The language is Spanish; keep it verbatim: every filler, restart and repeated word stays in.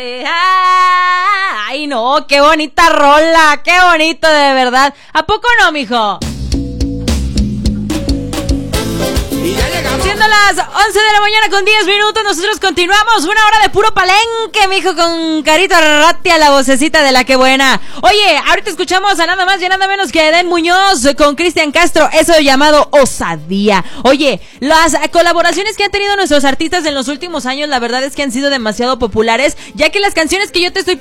Ay, no, qué bonita rola, qué bonito de verdad. ¿A poco no, mijo? Siendo las once de la mañana con diez minutos, nosotros continuamos una hora de puro palenque, mijo, con Carito Ratia, la vocecita de la que buena. Oye, ahorita escuchamos a nada más y nada menos que Edén Muñoz con Cristian Castro, eso llamado Osadía. Oye, las colaboraciones que han tenido nuestros artistas en los últimos años, la verdad es que han sido demasiado populares, ya que las canciones que yo te estoy